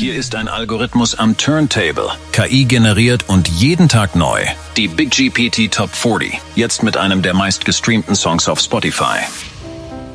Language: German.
Hier ist ein Algorithmus am Turntable, KI generiert und jeden Tag neu. Die Big GPT Top 40, jetzt mit einem der meistgestreamten Songs auf Spotify.